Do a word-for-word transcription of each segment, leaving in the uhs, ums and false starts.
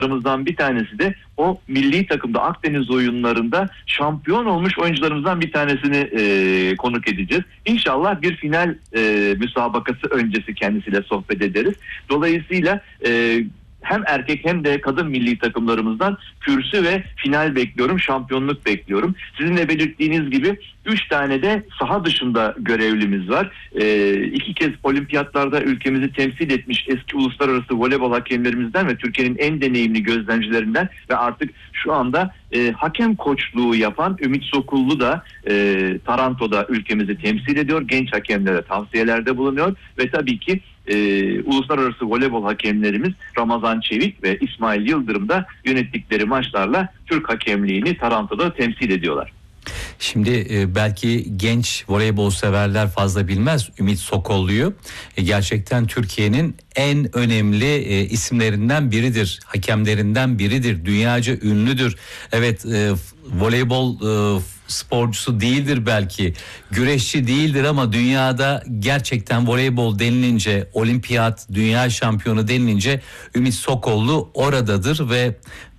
oyuncularımızdan bir tanesi de o milli takımda Akdeniz oyunlarında şampiyon olmuş oyuncularımızdan bir tanesini e, konuk edeceğiz. İnşallah bir final e, müsabakası öncesi kendisiyle sohbet ederiz. Dolayısıyla e, hem erkek hem de kadın milli takımlarımızdan kürsü ve final bekliyorum, şampiyonluk bekliyorum. Sizin de belirttiğiniz gibi üç tane de saha dışında görevlimiz var. Ee, iki kez olimpiyatlarda ülkemizi temsil etmiş eski uluslararası voleybol hakemlerimizden ve Türkiye'nin en deneyimli gözlemcilerinden ve artık şu anda e, hakem koçluğu yapan Ümit Sokullu da e, Taranto'da ülkemizi temsil ediyor. Genç hakemlere tavsiyelerde bulunuyor ve tabii ki Ee, uluslararası voleybol hakemlerimiz Ramazan Çevik ve İsmail Yıldırım da yönettikleri maçlarla Türk hakemliğini Taranto'da temsil ediyorlar. Şimdi e, belki genç voleybol severler fazla bilmez Ümit Sokollu'yu. E, gerçekten Türkiye'nin en önemli e, isimlerinden biridir. Hakemlerinden biridir. Dünyaca ünlüdür. Evet, e, voleybol e, sporcusu değildir belki, güreşçi değildir ama dünyada gerçekten voleybol denilince, olimpiyat, dünya şampiyonu denilince Ümit Sokollu oradadır ve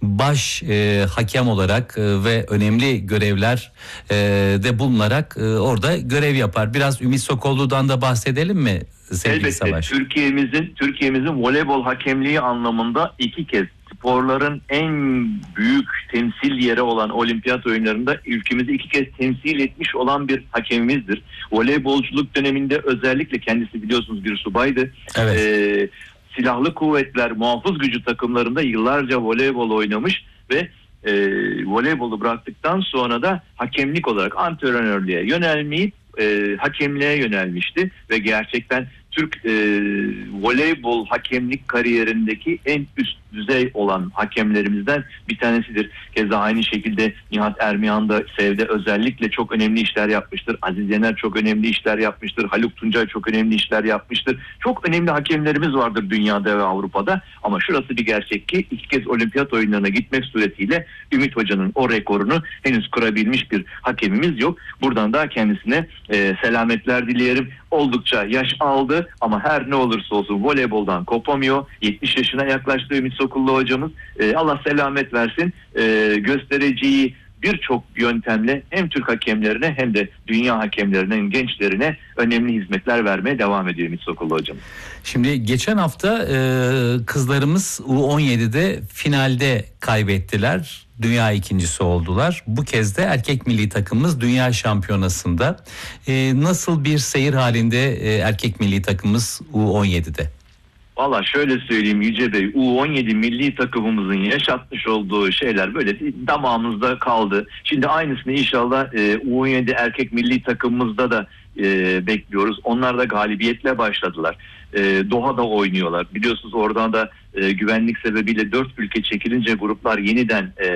baş e, hakem olarak e, ve önemli görevler e, de bulunarak e, orada görev yapar. Biraz Ümit Sokollu'dan da bahsedelim mi sevgili Elbette. Savaş? Türkiye'mizin Türkiye'mizin voleybol hakemliği anlamında iki kez sporların en büyük temsil yeri olan olimpiyat oyunlarında ülkemizi iki kez temsil etmiş olan bir hakemimizdir. Voleybolculuk döneminde özellikle kendisi biliyorsunuz bir subaydı. Evet. Ee, silahlı kuvvetler, muhafız gücü takımlarında yıllarca voleybol oynamış ve e, voleybolu bıraktıktan sonra da hakemlik olarak antrenörlüğe yönelmeyip e, hakemliğe yönelmişti ve gerçekten Türk e, voleybol hakemlik kariyerindeki en üst düzey olan hakemlerimizden bir tanesidir. Keza aynı şekilde Nihat Ermiyan da Sev'de özellikle çok önemli işler yapmıştır. Aziz Yener çok önemli işler yapmıştır. Haluk Tuncay çok önemli işler yapmıştır. Çok önemli hakemlerimiz vardır dünyada ve Avrupa'da. Ama şurası bir gerçek ki iki kez olimpiyat oyunlarına gitmek suretiyle Ümit Hoca'nın o rekorunu henüz kırabilmiş bir hakemimiz yok. Buradan da kendisine e, selametler dileyelim. Oldukça yaş aldı ama her ne olursa olsun voleyboldan kopamıyor. yetmiş yaşına yaklaştı Ümit Sokullu hocamız. Ee, Allah selamet versin. Ee, göstereceği birçok yöntemle hem Türk hakemlerine hem de dünya hakemlerinin gençlerine önemli hizmetler vermeye devam ediyor Ümit Sokullu hocamız. Şimdi geçen hafta e, kızlarımız U on yedide finalde kaybettiler. Dünya ikincisi oldular. Bu kez de erkek milli takımımız dünya şampiyonasında. E, nasıl bir seyir halinde e, erkek milli takımımız U on yedide? Valla şöyle söyleyeyim Yüce Bey, U on yedi milli takımımızın yaşatmış olduğu şeyler böyle damağımızda kaldı. Şimdi aynısını inşallah e, U on yedi erkek milli takımımızda da e, bekliyoruz. Onlar da galibiyetle başladılar. E, Doha'da oynuyorlar. Biliyorsunuz oradan da e, güvenlik sebebiyle dört ülke çekilince gruplar yeniden e,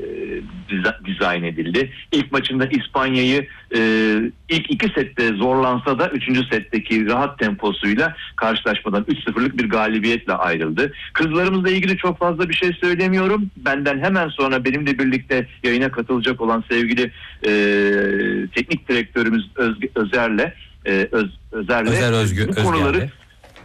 diza- dizayn edildi. İlk maçında İspanya'yı e, ilk iki sette zorlansa da üçüncü setteki rahat temposuyla karşılaşmadan üç sıfırlık bir galibiyetle ayrıldı. Kızlarımızla ilgili çok fazla bir şey söylemiyorum. Benden hemen sonra benimle birlikte yayına katılacak olan sevgili e, teknik direktörümüz Özge, Özer'le e, Öz, Özer'le Özer Özgü, bu konuları Özger'le.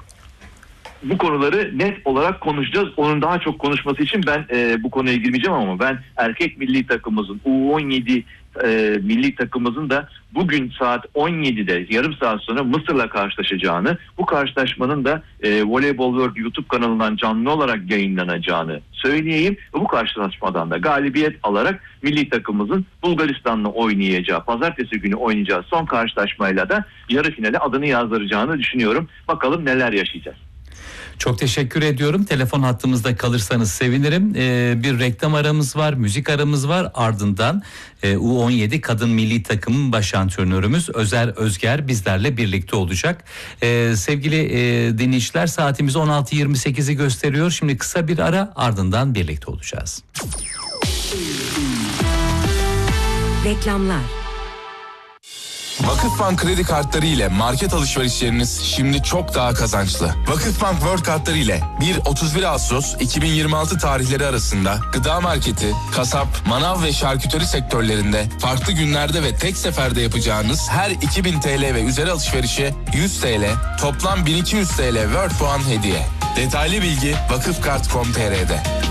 Bu konuları net olarak konuşacağız. Onun daha çok konuşması için ben e, bu konuya girmeyeceğim ama ben erkek milli takımımızın U on yedi e, milli takımımızın da bugün saat on yedide yarım saat sonra Mısır'la karşılaşacağını, bu karşılaşmanın da e, Voleybol World YouTube kanalından canlı olarak yayınlanacağını söyleyeyim. Bu karşılaşmadan da galibiyet alarak milli takımımızın Bulgaristan'la oynayacağı, pazartesi günü oynayacağı son karşılaşmayla da yarı finale adını yazdıracağını düşünüyorum. Bakalım neler yaşayacağız. Çok teşekkür ediyorum. Telefon hattımızda kalırsanız sevinirim. Ee, bir reklam aramız var, müzik aramız var. Ardından e, U on yedi kadın milli takımın baş antrenörümüz Özer Özger bizlerle birlikte olacak. Ee, sevgili e, dinleyiciler, saatimiz on altı yirmi sekizi gösteriyor. Şimdi kısa bir ara, ardından birlikte olacağız. Reklamlar. Vakıfbank kredi kartları ile market alışverişleriniz şimdi çok daha kazançlı. Vakıfbank World kartları ile bir otuz bir Ağustos iki bin yirmi altı tarihleri arasında gıda marketi, kasap, manav ve şarküteri sektörlerinde farklı günlerde ve tek seferde yapacağınız her iki bin TL ve üzeri alışverişe yüz TL, toplam bin iki yüz TL World puan hediye. Detaylı bilgi vakıfkart nokta com nokta tr'de.